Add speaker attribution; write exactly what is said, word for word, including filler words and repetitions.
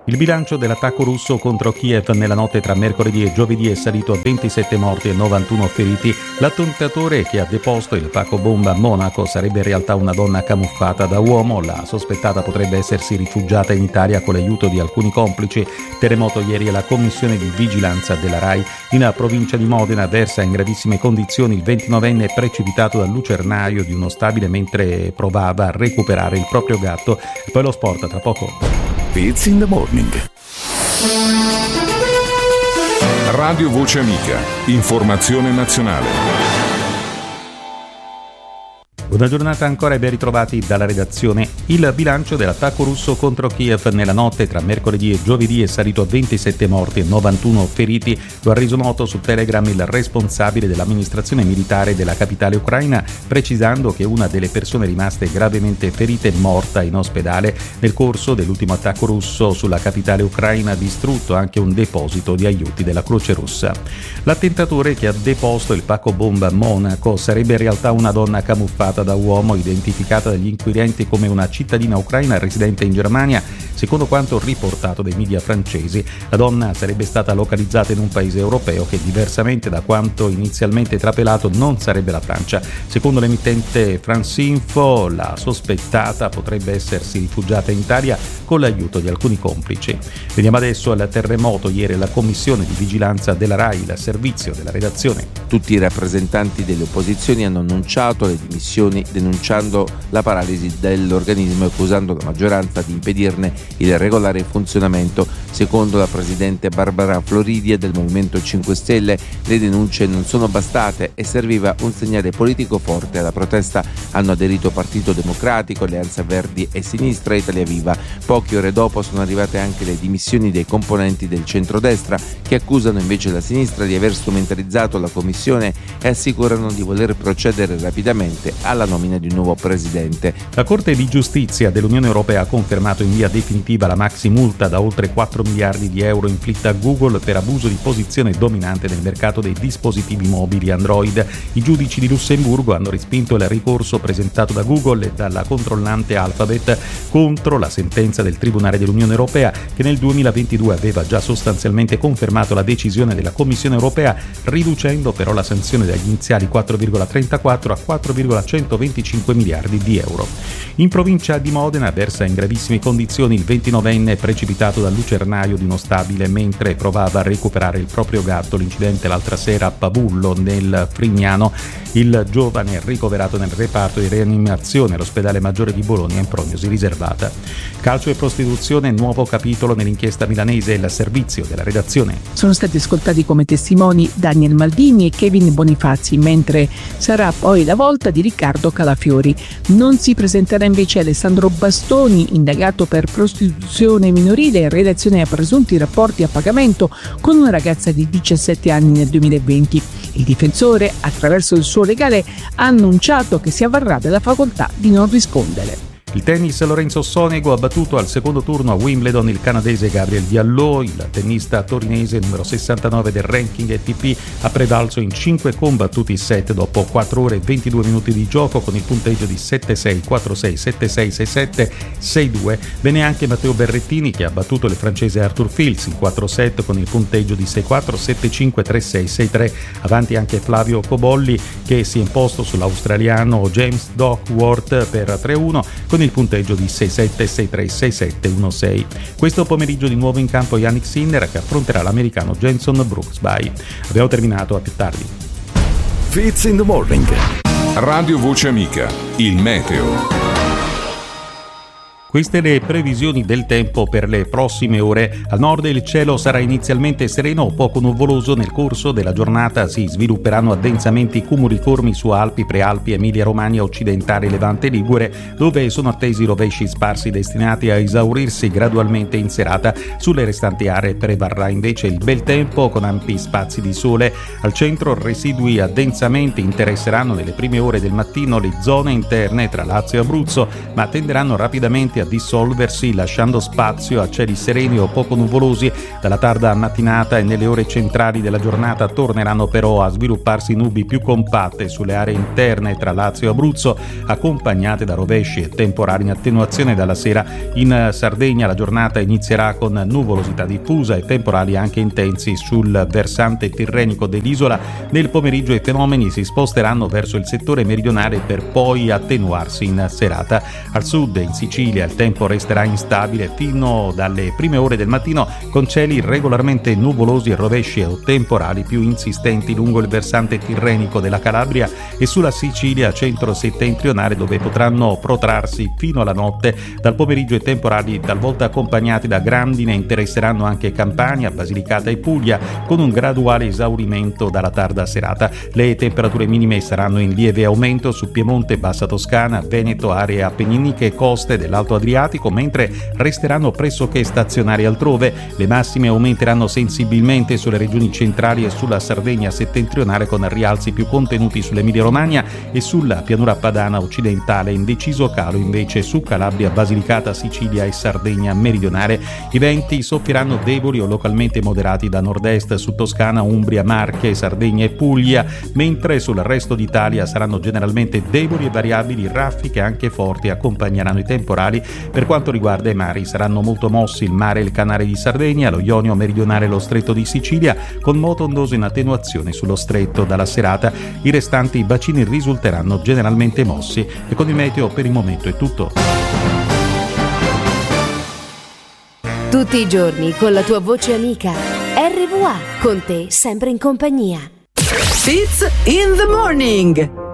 Speaker 1: Il bilancio dell'attacco russo contro Kiev nella notte tra mercoledì e giovedì è salito a ventisette morti e novantuno feriti. L'attentatore che ha deposto il pacco bomba a Monaco sarebbe in realtà una donna camuffata da uomo. La sospettata potrebbe essersi rifugiata in Italia con l'aiuto di alcuni complici. Terremoto ieri alla commissione di vigilanza della RAI. In provincia di Modena versa in gravissime condizioni il ventinovenne precipitato dal lucernario di uno stabile mentre provava a recuperare il proprio gatto. E poi lo sport tra poco.
Speaker 2: It's in the morning. Radio Voce Amica. Informazione nazionale.
Speaker 1: Buona giornata ancora e ben ritrovati dalla redazione. Il bilancio dell'attacco russo contro Kiev nella notte tra mercoledì e giovedì è salito a ventisette morti e novantuno feriti. Lo ha reso noto su Telegram il responsabile dell'amministrazione militare della capitale ucraina, precisando che una delle persone rimaste gravemente ferite è morta in ospedale. Nel corso dell'ultimo attacco russo sulla capitale ucraina ha distrutto anche un deposito di aiuti della Croce Rossa. L'attentatore che ha deposto il pacco bomba a Monaco sarebbe in realtà una donna camuffata da uomo, identificata dagli inquirenti come una cittadina ucraina residente in Germania, secondo quanto riportato dai media francesi. La donna sarebbe stata localizzata in un paese europeo che, diversamente da quanto inizialmente trapelato, non sarebbe la Francia. Secondo l'emittente France Info, la sospettata potrebbe essersi rifugiata in Italia con l'aiuto di alcuni complici. Veniamo adesso al terremoto. Ieri la commissione di vigilanza della RAI, il servizio della redazione.
Speaker 3: Tutti i rappresentanti delle opposizioni hanno annunciato le dimissioni, denunciando la paralisi dell'organismo e accusando la maggioranza di impedirne il regolare funzionamento. Secondo la presidente Barbara Floridia del Movimento cinque Stelle, le denunce non sono bastate e serviva un segnale politico forte. Alla protesta hanno aderito Partito Democratico, Alleanza Verdi e Sinistra e Italia Viva. Poche ore dopo sono arrivate anche le dimissioni dei componenti del centrodestra, che accusano invece la sinistra di aver strumentalizzato la commissione e assicurano di voler procedere rapidamente alla nomina di un nuovo presidente.
Speaker 1: La Corte di Giustizia dell'Unione Europea ha confermato in via definitiva la maxi multa da oltre quattro miliardi di euro inflitta a Google per abuso di posizione dominante nel mercato dei dispositivi mobili Android. I giudici di Lussemburgo hanno respinto il ricorso presentato da Google e dalla controllante Alphabet contro la sentenza del Tribunale dell'Unione Europea, che nel duemilaventidue aveva già sostanzialmente confermato la decisione della Commissione Europea, riducendo però la sanzione dagli iniziali quattro virgola trentaquattro a quattro virgola centoventicinque miliardi di euro. In provincia di Modena versa in gravissime condizioni il ventinovenne precipitato dal lucernario di uno stabile mentre provava a recuperare il proprio gatto. L'incidente l'altra sera a Pavullo, nel Frignano. Il giovane è ricoverato nel reparto di rianimazione all'ospedale Maggiore di Bologna in prognosi riservata. Calcio e prostituzione, nuovo capitolo nell'inchiesta milanese. Il servizio della redazione.
Speaker 4: Sono stati ascoltati come testimoni Daniel Maldini e Kevin Bonifazzi, mentre sarà poi la volta di Riccardo Calafiori. Non si presenterà invece Alessandro Bastoni, indagato per prostituzione minorile in relazione a presunti rapporti a pagamento con una ragazza di diciassette anni nel duemilaventi. Il difensore, attraverso il suo legale, ha annunciato che si avvarrà della facoltà di non rispondere.
Speaker 1: Il tennis, Lorenzo Sonego ha battuto al secondo turno a Wimbledon il canadese Gabriel Diallo. Il tennista torinese numero sessantanove del ranking A T P ha prevalso in cinque combattuti set dopo quattro ore e ventidue minuti di gioco con il punteggio di sette sei, quattro sei, sette sei, sei sette, sei due. Bene anche Matteo Berrettini, che ha battuto il francese Arthur Fils in quattro set con il punteggio di sei quattro, sette cinque, tre sei, sei tre. Avanti anche Flavio Cobolli, che si è imposto sull'australiano James Duckworth per tre uno con il punteggio di sei sette, sei tre, sei sette, uno sei. Questo pomeriggio di nuovo in campo Yannick Sinner, che affronterà l'americano Jenson Brooksby. Abbiamo terminato, a più tardi.
Speaker 2: Fits in the morning. Radio Voce Amica, il meteo.
Speaker 1: Queste le previsioni del tempo per le prossime ore. Al nord il cielo sarà inizialmente sereno o poco nuvoloso. Nel corso della giornata si svilupperanno addensamenti cumuliformi su Alpi, Prealpi, Emilia-Romagna occidentale, Levante e Ligure, dove sono attesi rovesci sparsi destinati a esaurirsi gradualmente in serata. Sulle restanti aree prevarrà invece il bel tempo con ampi spazi di sole. Al centro residui addensamenti interesseranno nelle prime ore del mattino le zone interne tra Lazio e Abruzzo, ma tenderanno rapidamente a dissolversi, lasciando spazio a cieli sereni o poco nuvolosi dalla tarda mattinata, e nelle ore centrali della giornata torneranno però a svilupparsi nubi più compatte sulle aree interne tra Lazio e Abruzzo, accompagnate da rovesci e temporali in attenuazione. Dalla sera in Sardegna la giornata inizierà con nuvolosità diffusa e temporali anche intensi sul versante tirrenico dell'isola. Nel pomeriggio i fenomeni si sposteranno verso il settore meridionale per poi attenuarsi in serata. Al sud e in Sicilia il tempo resterà instabile fino dalle prime ore del mattino, con cieli regolarmente nuvolosi e rovesci o temporali più insistenti lungo il versante tirrenico della Calabria e sulla Sicilia centro-settentrionale, dove potranno protrarsi fino alla notte. Dal pomeriggio i temporali, talvolta accompagnati da grandine, interesseranno anche Campania, Basilicata e Puglia, con un graduale esaurimento dalla tarda serata. Le temperature minime saranno in lieve aumento su Piemonte, Bassa Toscana, Veneto, aree appenniniche e coste dell'Alto Adriatico, mentre resteranno pressoché stazionari altrove. Le massime aumenteranno sensibilmente sulle regioni centrali e sulla Sardegna settentrionale, con rialzi più contenuti sull'Emilia-Romagna e sulla pianura padana occidentale, in deciso calo invece su Calabria, Basilicata, Sicilia e Sardegna meridionale. I venti soffieranno deboli o localmente moderati da nord-est su Toscana, Umbria, Marche, Sardegna e Puglia, mentre sul resto d'Italia saranno generalmente deboli e variabili. Raffiche anche forti accompagneranno i temporali. Per quanto riguarda i mari, saranno molto mossi il mare e il canale di Sardegna, lo Ionio meridionale e lo stretto di Sicilia, con moto ondoso in attenuazione sullo stretto. Dalla serata i restanti bacini risulteranno generalmente mossi. E con il meteo per il momento è tutto.
Speaker 5: Tutti i giorni con la tua voce amica. R V A, con te sempre in compagnia.
Speaker 6: Fitz in the morning.